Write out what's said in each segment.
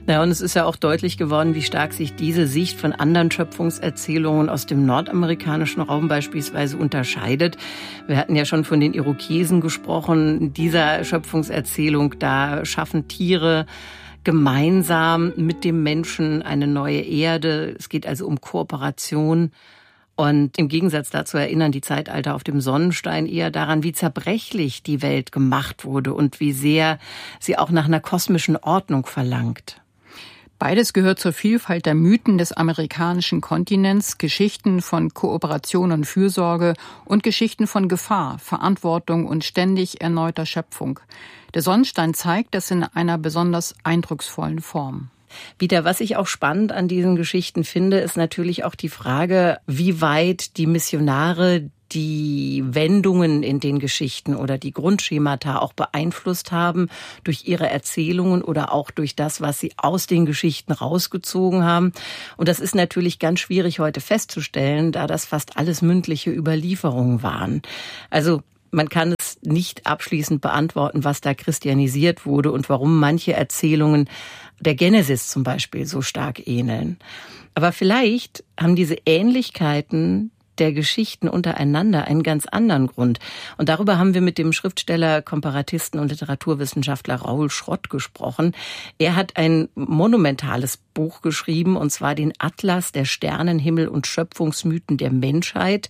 Ja, und es ist ja auch deutlich geworden, wie stark sich diese Sicht von anderen Schöpfungserzählungen aus dem nordamerikanischen Raum beispielsweise unterscheidet. Wir hatten ja schon von den Irokesen gesprochen. In dieser Schöpfungserzählung, da schaffen Tiere gemeinsam mit dem Menschen eine neue Erde. Es geht also um Kooperation. Und im Gegensatz dazu erinnern die Zeitalter auf dem Sonnenstein eher daran, wie zerbrechlich die Welt gemacht wurde und wie sehr sie auch nach einer kosmischen Ordnung verlangt. Beides gehört zur Vielfalt der Mythen des amerikanischen Kontinents, Geschichten von Kooperation und Fürsorge und Geschichten von Gefahr, Verantwortung und ständig erneuter Schöpfung. Der Sonnenstein zeigt das in einer besonders eindrucksvollen Form. Wieder, was ich auch spannend an diesen Geschichten finde, ist natürlich auch die Frage, wie weit die Missionare die Wendungen in den Geschichten oder die Grundschemata auch beeinflusst haben durch ihre Erzählungen oder auch durch das, was sie aus den Geschichten rausgezogen haben. Und das ist natürlich ganz schwierig heute festzustellen, da das fast alles mündliche Überlieferungen waren. Also man kann es nicht abschließend beantworten, was da christianisiert wurde und warum manche Erzählungen der Genesis zum Beispiel so stark ähneln. Aber vielleicht haben diese Ähnlichkeiten der Geschichten untereinander einen ganz anderen Grund. Und darüber haben wir mit dem Schriftsteller, Komparatisten und Literaturwissenschaftler Raoul Schrott gesprochen. Er hat ein monumentales Buch geschrieben, und zwar den Atlas der Sternenhimmel und Schöpfungsmythen der Menschheit.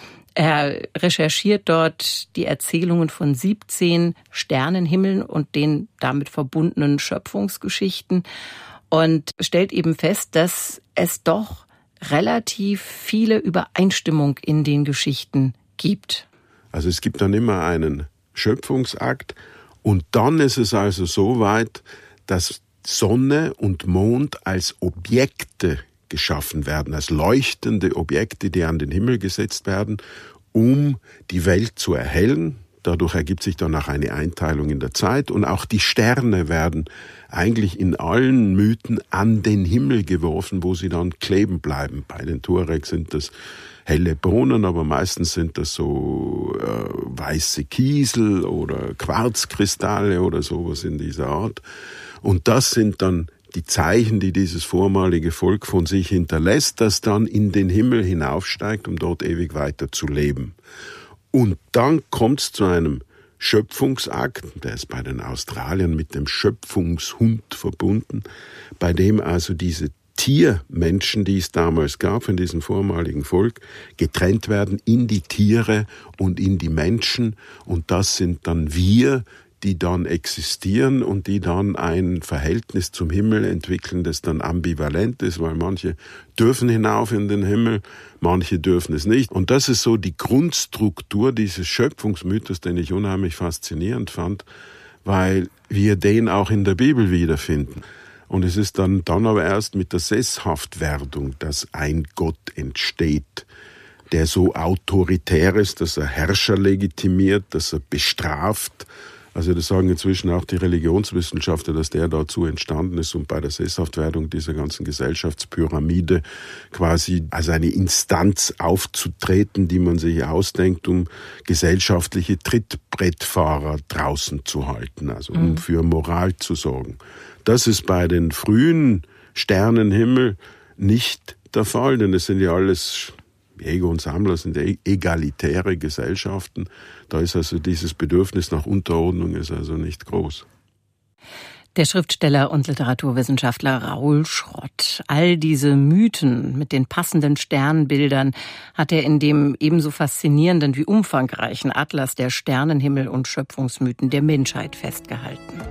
Er recherchiert dort die Erzählungen von 17 Sternenhimmeln und den damit verbundenen Schöpfungsgeschichten und stellt eben fest, dass es doch relativ viele Übereinstimmung in den Geschichten gibt. Also es gibt dann immer einen Schöpfungsakt und dann ist es also so weit, dass Sonne und Mond als Objekte geschaffen werden, als leuchtende Objekte, die an den Himmel gesetzt werden, um die Welt zu erhellen. Dadurch ergibt sich dann auch eine Einteilung in der Zeit und auch die Sterne werden eigentlich in allen Mythen an den Himmel geworfen, wo sie dann kleben bleiben. Bei den Tuareg sind das helle Bohnen, aber meistens sind das so weiße Kiesel oder Quarzkristalle oder sowas in dieser Art. Und das sind dann die Zeichen, die dieses vormalige Volk von sich hinterlässt, das dann in den Himmel hinaufsteigt, um dort ewig weiter zu leben. Und dann kommt es zu einem Schöpfungsakt, der ist bei den Australiern mit dem Schöpfungshund verbunden, bei dem also diese Tiermenschen, die es damals gab von diesem vormaligen Volk, getrennt werden in die Tiere und in die Menschen. Und das sind dann wir, die dann existieren und die dann ein Verhältnis zum Himmel entwickeln, das dann ambivalent ist, weil manche dürfen hinauf in den Himmel, manche dürfen es nicht. Und das ist so die Grundstruktur dieses Schöpfungsmythos, den ich unheimlich faszinierend fand, weil wir den auch in der Bibel wiederfinden. Und es ist dann aber erst mit der Sesshaftwerdung, dass ein Gott entsteht, der so autoritär ist, dass er Herrscher legitimiert, dass er bestraft. Also das sagen inzwischen auch die Religionswissenschaftler, dass der dazu entstanden ist, um bei der Sesshaftwerdung dieser ganzen Gesellschaftspyramide quasi als eine Instanz aufzutreten, die man sich ausdenkt, um gesellschaftliche Trittbrettfahrer draußen zu halten, also um für Moral zu sorgen. Das ist bei den frühen Sternenhimmel nicht der Fall, denn es sind ja alles Jäger und Sammler, sind egalitäre Gesellschaften. Da ist also dieses Bedürfnis nach Unterordnung ist also nicht groß. Der Schriftsteller und Literaturwissenschaftler Raoul Schrott. All diese Mythen mit den passenden Sternbildern hat er in dem ebenso faszinierenden wie umfangreichen Atlas der Sternenhimmel und Schöpfungsmythen der Menschheit festgehalten.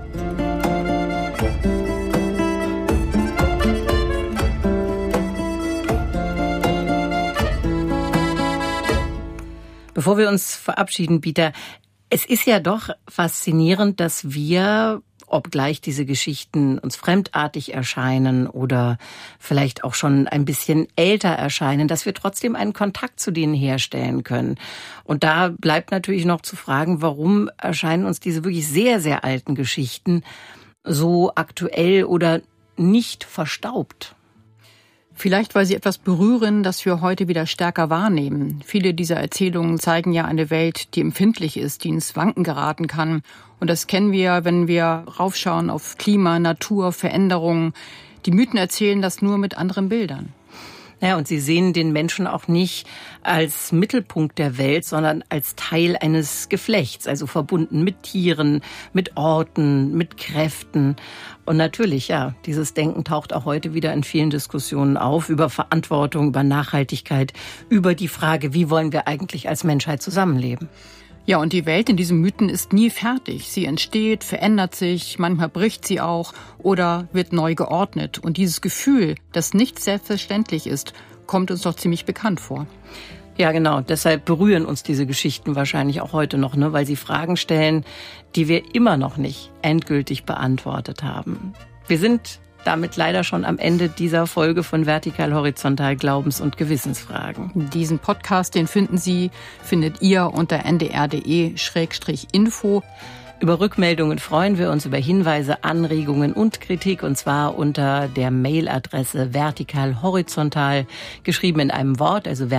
Bevor wir uns verabschieden, Peter, es ist ja doch faszinierend, dass wir, obgleich diese Geschichten uns fremdartig erscheinen oder vielleicht auch schon ein bisschen älter erscheinen, dass wir trotzdem einen Kontakt zu denen herstellen können. Und da bleibt natürlich noch zu fragen, warum erscheinen uns diese wirklich sehr, sehr alten Geschichten so aktuell oder nicht verstaubt? Vielleicht, weil sie etwas berühren, das wir heute wieder stärker wahrnehmen. Viele dieser Erzählungen zeigen ja eine Welt, die empfindlich ist, die ins Wanken geraten kann. Und das kennen wir, wenn wir raufschauen auf Klima, Natur, Veränderungen. Die Mythen erzählen das nur mit anderen Bildern. Ja, und sie sehen den Menschen auch nicht als Mittelpunkt der Welt, sondern als Teil eines Geflechts, also verbunden mit Tieren, mit Orten, mit Kräften. Und natürlich, ja, dieses Denken taucht auch heute wieder in vielen Diskussionen auf über Verantwortung, über Nachhaltigkeit, über die Frage, wie wollen wir eigentlich als Menschheit zusammenleben? Ja, und die Welt in diesen Mythen ist nie fertig. Sie entsteht, verändert sich, manchmal bricht sie auch oder wird neu geordnet. Und dieses Gefühl, dass nichts selbstverständlich ist, kommt uns doch ziemlich bekannt vor. Ja, genau. Deshalb berühren uns diese Geschichten wahrscheinlich auch heute noch, ne? Weil sie Fragen stellen, die wir immer noch nicht endgültig beantwortet haben. Wir sind damit leider schon am Ende dieser Folge von Vertikal Horizontal Glaubens- und Gewissensfragen. Diesen Podcast, den findet ihr unter ndr.de/info. Über Rückmeldungen freuen wir uns, über Hinweise, Anregungen und Kritik, und zwar unter der Mailadresse vertikalhorizontal, geschrieben in einem Wort, also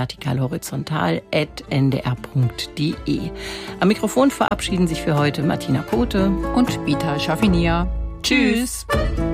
vertikalhorizontal@ndr.de. Am Mikrofon verabschieden sich für heute Martina Kote und Bita Schafinia. Tschüss!